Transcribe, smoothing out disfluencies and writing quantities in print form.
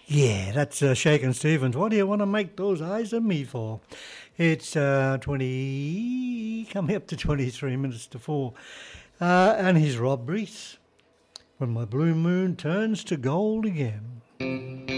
Yeah, that's Shakin' Stevens. What do you want to make those eyes at me for? It's coming up to 23 minutes to 4. And he's Rob Reese. When my blue moon turns to gold again.